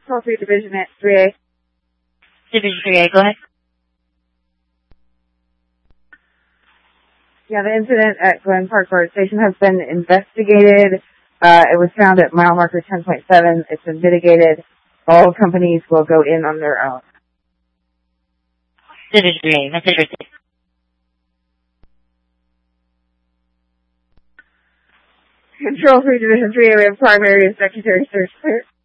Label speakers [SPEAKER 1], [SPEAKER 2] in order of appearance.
[SPEAKER 1] Control 3 Division at 3A.
[SPEAKER 2] Division 3A, go ahead.
[SPEAKER 1] Yeah, the incident at Glen Park Road Station has been investigated. It was found at mile marker 10.7. It's been mitigated. All companies will go in on their own.
[SPEAKER 2] Division 3A, message received.
[SPEAKER 1] Control 3 Division 3A, we have primary and secondary search clear.